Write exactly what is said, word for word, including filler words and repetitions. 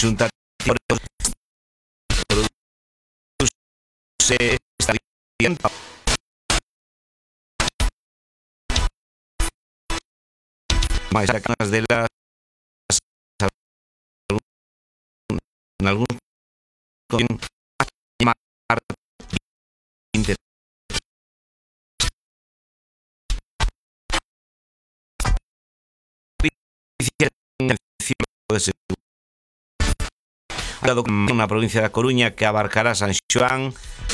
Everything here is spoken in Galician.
Xunta produce esta máis sacanas delas en algún con vinte na provincia da Coruña que abarcará San Xoán,